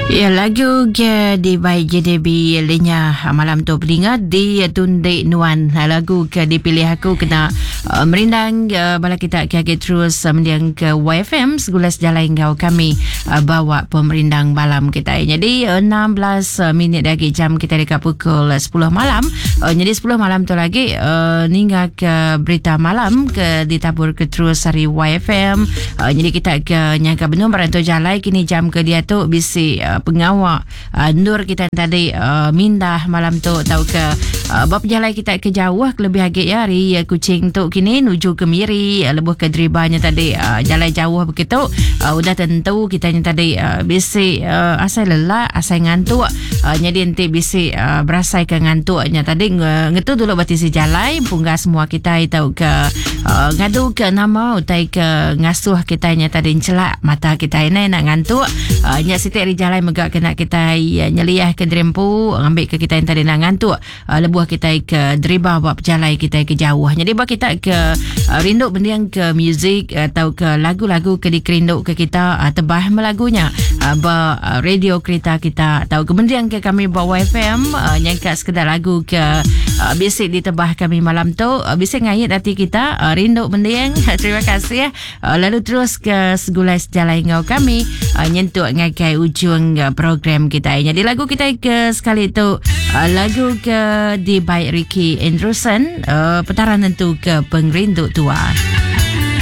Ya, lagu ke di baik JDB lenya malam tu pelingat di Tunde Nuan. Lagu ke dipilih aku kena merindang bala kita ke terus mendiang ke YFM segulas jalan kau kami bawa pemerindang malam kita. Jadi 16 minit lagi jam kita dekat pukul 10 malam. Jadi 10 malam tu lagi hingga ke berita malam ke ditabur ke terus hari YFM. Jadi kita ke nyangka benung berantau jalan kini jam ke dia tu bisi pengawal Nur kita tadi mindah malam tu tahu ke bab jalan kita ke jauh lebih agak ya hari Kuching tu kini nuju ke Miri lebuh ke Dribanya tadi jalan jauh begitu udah tentu kita tadi bisi asal lelah asal ngantuk jadi nanti bisi berasai ke ngantuknya tadi ngetu dulu bati si jalan punggah semua kita tahu ke ngadu ke nama utai ke ngasuh kita tadi celak mata kita ini nak ngantuk nya siti di jalan megak kena kita nyeliah ke drempu ambil ke kita yang tadi nak ngantuk lebuh kita ke driba buat jalan kita ke jauh jadi buat kita ke rindu bendiang ke muzik atau ke lagu-lagu ke dikerinduk ke kita tebah melagunya radio kereta kita atau kemudian ke kami bawa FM nyangka sekedar lagu ke bisik ditebah kami malam tu bisik ngayat hati kita rindu bendiang terima kasih lalu terus ke segulas jalan ngau kami nyentuk ngakai ujung program kita. Jadi lagu kita ke sekali itu lagu ke di by Ricky Andrewson petaran tentu ke pengrindu tua.